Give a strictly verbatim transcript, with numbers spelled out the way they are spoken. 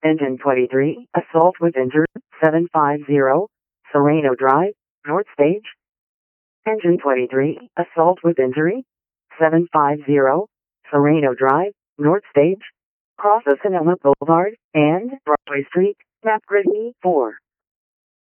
Engine twenty-three, assault with injury, seven five zero, Serrano Drive, North Stage. Engine twenty-three, assault with injury, seven five zero, Serrano Drive, North Stage. Crosses Sonoma Boulevard and Broadway Street, map grid E four.